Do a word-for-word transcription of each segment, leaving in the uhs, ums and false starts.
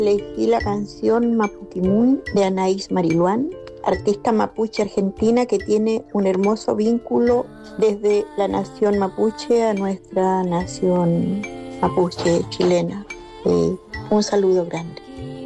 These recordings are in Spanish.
Elegí la canción Mapukimun de Anaís Mariluán, artista mapuche argentina que tiene un hermoso vínculo desde la nación mapuche a nuestra nación mapuche chilena. Eh, un saludo grande.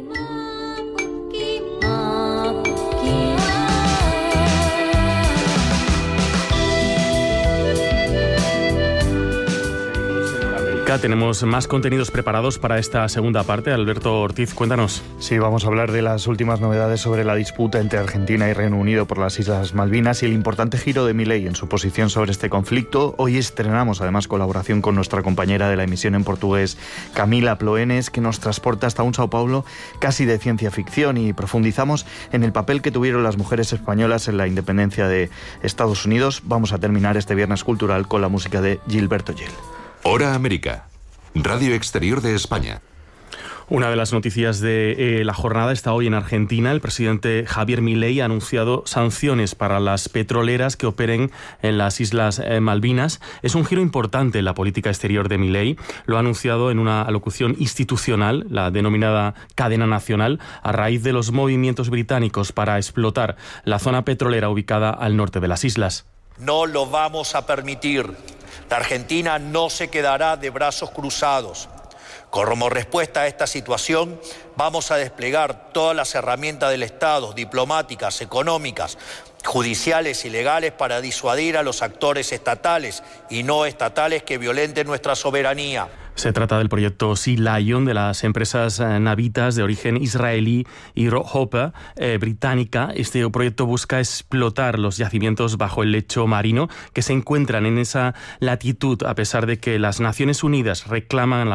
Tenemos más contenidos preparados para esta segunda parte. Alberto Ortiz, cuéntanos. Sí, vamos a hablar de las últimas novedades sobre la disputa entre Argentina y Reino Unido por las Islas Malvinas y el importante giro de Milei en su posición sobre este conflicto. Hoy estrenamos además colaboración con nuestra compañera de la emisión en portugués, Camila Ploenes, que nos transporta hasta un Sao Paulo casi de ciencia ficción, y profundizamos en el papel que tuvieron las mujeres españolas en la independencia de Estados Unidos. Vamos a terminar este viernes cultural con la música de Gilberto Gil. Hora América, Radio Exterior de España. Una de las noticias de eh, la jornada está hoy en Argentina. El presidente Javier Milei ha anunciado sanciones para las petroleras que operen en las Islas eh, Malvinas. Es un giro importante en la política exterior de Milei. Lo ha anunciado en una alocución institucional, la denominada Cadena Nacional, a raíz de los movimientos británicos para explotar la zona petrolera ubicada al norte de las islas. No lo vamos a permitir. La Argentina no se quedará de brazos cruzados. Como respuesta a esta situación, vamos a desplegar todas las herramientas del Estado, diplomáticas, económicas, judiciales y legales, para disuadir a los actores estatales y no estatales que violenten nuestra soberanía. Se trata del proyecto Sea Lion de las empresas navitas de origen israelí y Rohopa eh, británica. Este proyecto busca explotar los yacimientos bajo el lecho marino que se encuentran en esa latitud, a pesar de que las Naciones Unidas reclaman la